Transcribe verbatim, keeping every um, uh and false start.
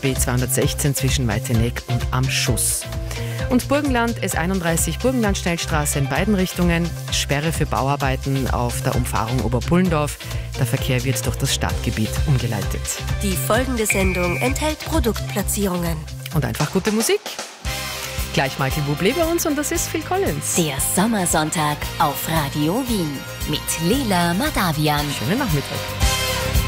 B zweihundertsechzehn zwischen Weiteneck und Am Schuss. Und Burgenland S einunddreißig, Burgenlandsteilstraße in beiden Richtungen. Sperre für Bauarbeiten auf der Umfahrung Oberpullendorf. Der Verkehr wird durch das Stadtgebiet umgeleitet. Die folgende Sendung enthält Produktplatzierungen. Und einfach gute Musik. Gleich Michael Bublé bei uns und das ist Phil Collins. Der Sommersonntag auf Radio Wien mit Leela Madavian. Schönen Nachmittag.